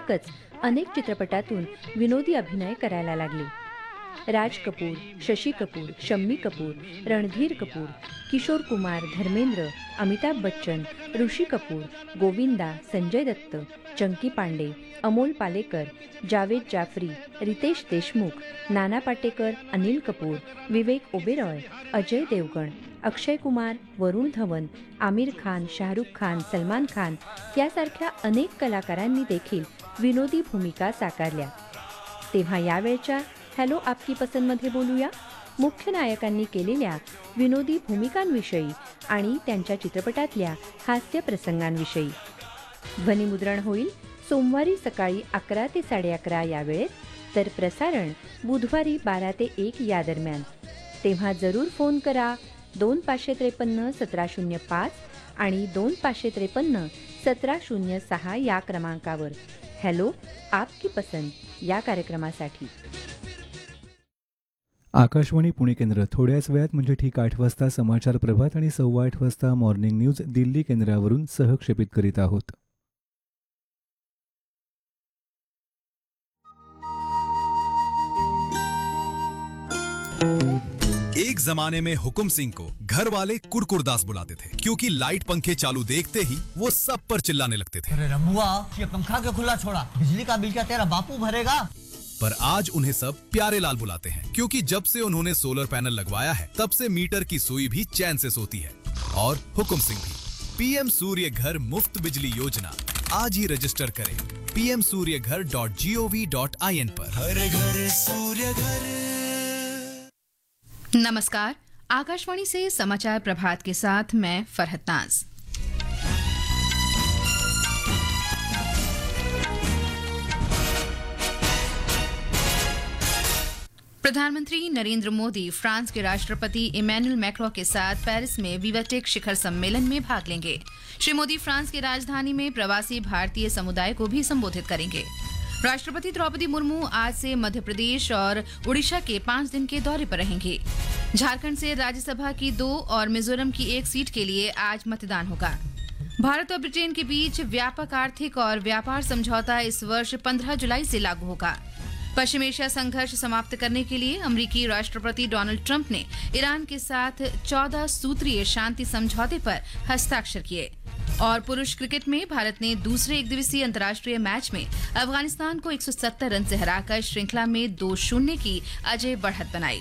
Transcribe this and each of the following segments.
अचानकच अनेक चित्रपटातून विनोदी अभिनय करायला लागले. राज कपूर, शशी कपूर, शम्मी कपूर, रणधीर कपूर, किशोर कुमार, धर्मेंद्र, अमिताभ बच्चन, ऋषी कपूर, गोविंदा, संजय दत्त, चंकी पांडे, अमोल पालेकर, जावेद जाफरी, रितेश देशमुख, नाना पाटेकर, अनिल कपूर, विवेक ओबेरॉय, अजय देवगण, अक्षय कुमार, वरुण धवन, आमिर खान, शाहरुख खान, सलमान खान यासारख्या अनेक कलाकारांनी देखील विनोदी भूमिका साकारल्या. तेव्हा यावेळच्या हॅलो आपकी पसंदमध्ये बोलूया मुख्य नायकांनी केलेल्या विनोदी भूमिकांविषयी आणि त्यांच्या चित्रपटातल्या हास्य प्रसंगांविषयी. ध्वनिमुद्रण होईल सोमवारी सकाळी 11 ते 11:30 या वेळेत, तर प्रसारण बुधवारी 12 ते 1 या दरम्यान. तेव्हा जरूर फोन करा 2553-1705 आणि 2553-1706 या क्रमांकावर. हॅलो आपकी पसंद या कार्यक्रमासाठी. आकाशवाणी पुणे केंद्र. थोड्याच वेळात म्हणजे ठीक 8 वाजता समाचार प्रभात आणि 8:15 वाजता मॉर्निंग न्यूज दिल्ली केंद्रावरून सहक्षेपित करीत आहोत. एक जमाने में हुकुम सिंह को घर वाले कुरकुरदास बुलाते थे, क्योंकि लाइट पंखे चालू देखते ही वो सब पर चिल्लाने लगते थे. अरे रमुआ, ये पंखा क्यों खुला छोड़ा? बिजली का बिल क्या तेरा बापू भरेगा? पर आज उन्हें सब प्यारे लाल बुलाते हैं, क्योंकि जब से उन्होंने सोलर पैनल लगवाया है तब से मीटर की सुई भी चैन से सोती है. और हुकुम सिंह भी. पीएम सूर्य घर मुफ्त बिजली योजना आज ही रजिस्टर करें pmsuryaghar.gov.in पर. हर घर सूर्य घर. नमस्कार, आकाशवाणी से समाचार प्रभात के साथ मैं फरहत नाज। प्रधानमंत्री नरेंद्र मोदी फ्रांस के राष्ट्रपति इमैनुअल मैक्रों के साथ पेरिस में विवाटेक शिखर सम्मेलन में भाग लेंगे। श्री मोदी फ्रांस की राजधानी में प्रवासी भारतीय समुदाय को भी संबोधित करेंगे। राष्ट्रपति द्रौपदी मुर्मू आज से मध्य प्रदेश और उड़ीसा के 5 दिन के दौरे पर रहेंगे। झारखंड से राज्यसभा की 2 और मिजोरम की 1 सीट के लिए आज मतदान होगा। भारत और ब्रिटेन के बीच व्यापक आर्थिक और व्यापार समझौता इस वर्ष 15 जुलाई से लागू होगा। पश्चिम एशिया संघर्ष समाप्त करने के लिए अमेरिकी राष्ट्रपति डोनाल्ड ट्रंप ने ईरान के साथ 14 सूत्रीय शांति समझौते पर हस्ताक्षर किए। और पुरुष क्रिकेट में भारत ने दूसरे एकदिवसीय अंतर्राष्ट्रीय मैच में अफगानिस्तान को 170 रन से हराकर श्रृंखला में 2-0 की अजय बढ़त बनाई।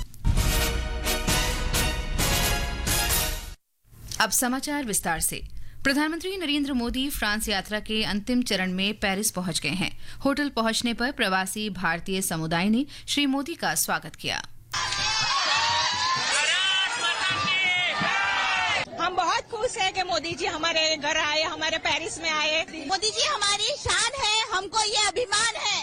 अब समाचार विस्तार से। प्रधानमंत्री नरेंद्र मोदी फ्रांस यात्रा के अंतिम चरण में पेरिस पहुंच गए हैं। होटल पहुंचने पर प्रवासी भारतीय समुदाय ने श्री मोदी का स्वागत किया। हम बहुत खुश हैं कि मोदी जी हमारे घर आए, हमारे पेरिस में आए। मोदी जी हमारी शान है, हमको ये अभिमान है।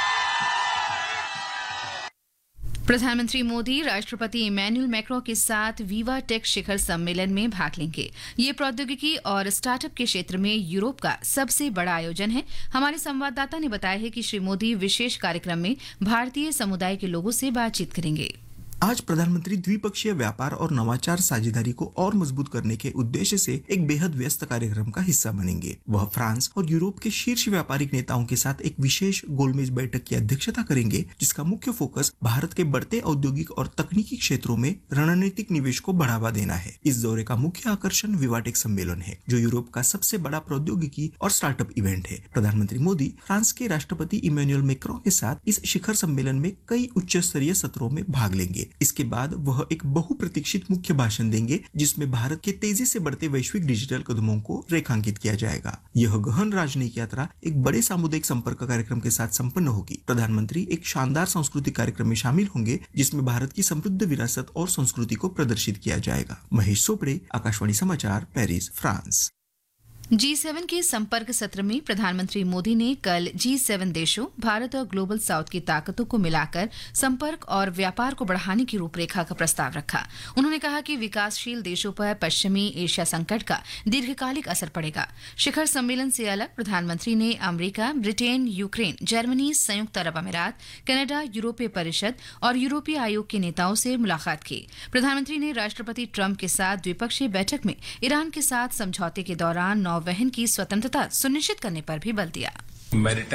प्रधानमंत्री मोदी राष्ट्रपति इमैनुअल मैक्रों के साथ विवा टेक शिखर सम्मेलन में भाग लेंगे। ये प्रौद्योगिकी और स्टार्टअप के क्षेत्र में यूरोप का सबसे बड़ा आयोजन है। हमारे संवाददाता ने बताया है कि श्री मोदी विशेष कार्यक्रम में भारतीय समुदाय के लोगों से बातचीत करेंगे। आज प्रधानमंत्री द्विपक्षीय व्यापार और नवाचार साझेदारी को और मजबूत करने के उद्देश्य से एक बेहद व्यस्त कार्यक्रम का हिस्सा बनेंगे। वह फ्रांस और यूरोप के शीर्ष व्यापारिक नेताओं के साथ एक विशेष गोलमेज बैठक की अध्यक्षता करेंगे, जिसका मुख्य फोकस भारत के बढ़ते औद्योगिक और तकनीकी क्षेत्रों में रणनीतिक निवेश को बढ़ावा देना है। इस दौरे का मुख्य आकर्षण विवाटेक सम्मेलन है, जो यूरोप का सबसे बड़ा प्रौद्योगिकी और स्टार्टअप इवेंट है। प्रधानमंत्री मोदी फ्रांस के राष्ट्रपति इमैनुअल मैक्रों के साथ इस शिखर सम्मेलन में कई उच्च स्तरीय सत्रों में भाग लेंगे। इसके बाद वह एक बहुप्रतीक्षित मुख्य भाषण देंगे, जिसमें भारत के तेजी से बढ़ते वैश्विक डिजिटल कदमों को रेखांकित किया जाएगा। यह गहन राजनयिक यात्रा एक बड़े सामुदायिक संपर्क कार्यक्रम के साथ संपन्न होगी। प्रधानमंत्री एक शानदार सांस्कृतिक कार्यक्रम में शामिल होंगे, जिसमें भारत की समृद्ध विरासत और संस्कृति को प्रदर्शित किया जाएगा। महेश सोपड़े, आकाशवाणी समाचार, पेरिस, फ्रांस। G7 के संपर्क सत्र में प्रधानमंत्री मोदी ने कल G7 देशों, भारत और ग्लोबल साउथ की ताकतों को मिलाकर संपर्क और व्यापार को बढ़ाने की रूपरेखा का प्रस्ताव रखा। उन्होंने कहा कि विकासशील देशों पर पश्चिमी एशिया संकट का दीर्घकालिक असर पड़ेगा। शिखर सम्मेलन से अलग प्रधानमंत्री ने अमेरिका, ब्रिटेन, यूक्रेन, जर्मनी, संयुक्त अरब अमीरात, कनाडा, यूरोपीय परिषद और यूरोपीय आयोग के नेताओं से मुलाकात की। प्रधानमंत्री ने राष्ट्रपति ट्रंप के साथ द्विपक्षीय बैठक में ईरान के साथ समझौते के दौरान नौवहन की स्वतंत्रता सुनिश्चित करने पर भी बल दिया।